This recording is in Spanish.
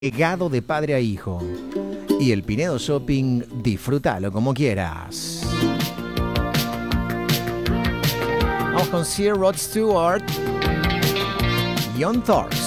legado de padre a hijo. Y el Pinedo Shopping, disfrútalo como quieras. Vamos con Sir Rod Stewart, Young Thorpe.